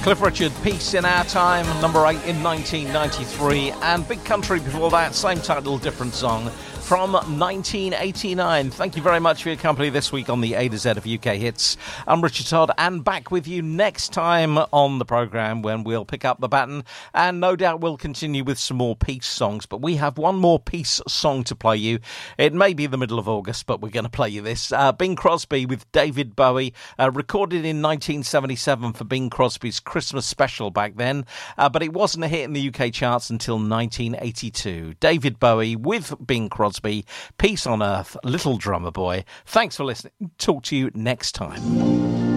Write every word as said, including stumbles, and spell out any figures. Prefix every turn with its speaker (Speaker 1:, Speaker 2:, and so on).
Speaker 1: Cliff Richard, Peace in Our Time, number eight in nineteen ninety-three, and Big Country before that, same title, different song, from nineteen eighty-nine. Thank you very much for your company this week on the A to Z of U K Hits. I'm Richard Todd, and back with you next time on the programme when we'll pick up the baton, and no doubt we'll continue with some more Peace songs, but we have one more Peace song to play you. It may be the middle of August, but we're going to play you this. Uh, Bing Crosby with David Bowie, uh, recorded in nineteen seventy-seven for Bing Crosby's Christmas special back then, uh, but it wasn't a hit in the U K charts until nineteen eighty-two. David Bowie with Bing Crosby. Peace on Earth, Little Drummer Boy. Thanks for listening. Talk to you next time.